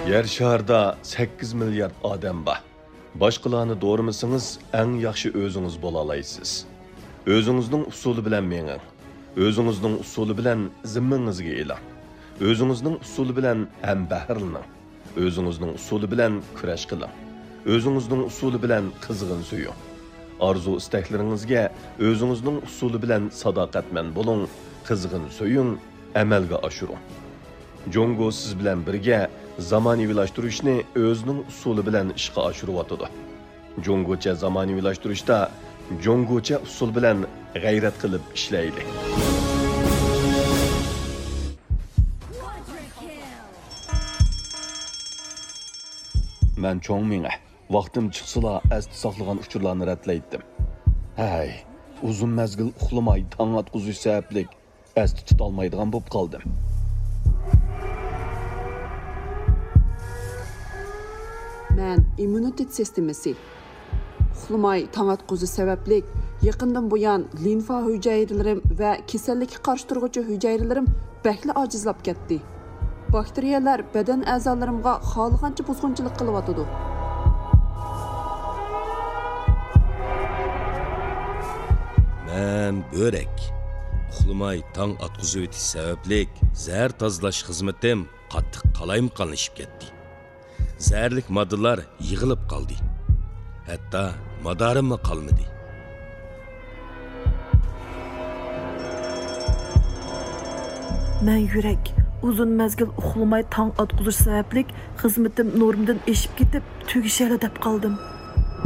Yer şarda 8 milyard odam bor. Boshqalarni doğramasangiz, eng yaxshi o'zingiz bo'la olasiz. O'zingizning usuli bilan mening. O'zingizning usuli bilan zimmangizga e'lon. O'zingizning usuli bilan ham bahrlaning. O'zingizning usuli bilan kurash qiling. O'zingizning usuli bilan qizg'in suying. Arzu istaklaringizga o'zingizning usuli bilan sadoqatman bo'ling, qizg'in suying, amalga oshiring. Jongo siz bilan birga zamonaviylashtirishni o'zining usuli bilan ishga oshiryotdi. Jongocha zamonaviylashtirishda jongocha usul bilan g'ayrat qilib ishlaylik. Men cho'ng menga vaqtim chiqsala asti saqlagan uchurlarni ratlaydim. Hay, uzun mezgil uxlamay tong atquzish sababli asti tutolmaydigan bo'lib qoldim. Men immunitet sistemasi uxlamay tong atquzish sababli yaqindan buyon limfa hujayralarim va kasallikka qarshi turuvchi hujayralarim bakli ojizlab ketdi. Bakteriyalar badan a'zolarimga xohlagancha buzg'unchilik qilyotdi. Men börek. Uxlamay tong atquzish o'tish sababli zahar tozalash xizmatim qattiq qalayimqonlashib ketdi. Zərlik moddalar yığılıb qaldı. Hətta madarim qalmadı. Mən yürək uzun məzgil uxlamay tong atquzish sababli xizmatim normdan eşib ketib tugishali deb qaldım.